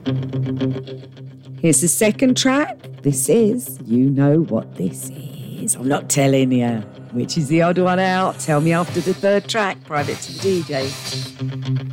Here's the second track. This is You Know What This Is. I'm not telling you. Which is the odd one out? Tell me after the third track. Private to the DJ.